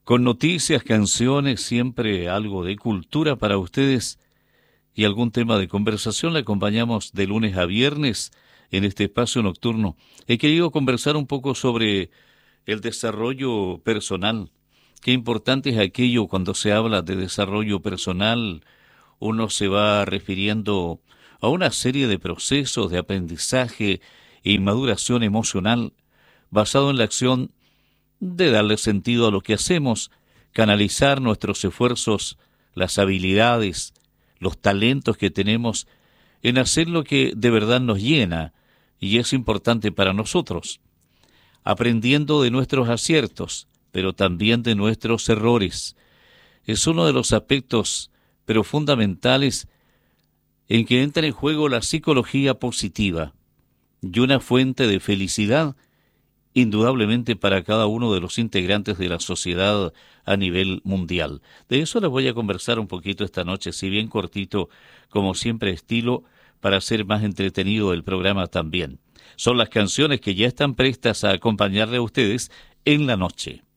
con noticias, canciones, siempre algo de cultura para ustedes y algún tema de conversación. Le acompañamos de lunes a viernes en este espacio nocturno. He querido conversar un poco sobre el desarrollo personal. Qué importante es aquello cuando se habla de desarrollo personal. Uno se va refiriendo a una serie de procesos de aprendizaje y maduración emocional basado en la acción de darle sentido a lo que hacemos, canalizar nuestros esfuerzos, las habilidades, los talentos que tenemos en hacer lo que de verdad nos llena y es importante para nosotros, aprendiendo de nuestros aciertos, pero también de nuestros errores. Es uno de los aspectos, pero fundamentales, en que entra en juego la psicología positiva y una fuente de felicidad indudablemente para cada uno de los integrantes de la sociedad a nivel mundial. De eso les voy a conversar un poquito esta noche, si bien cortito, como siempre estilo, para hacer más entretenido el programa también. Son las canciones que ya están prestas a acompañarle a ustedes en la noche.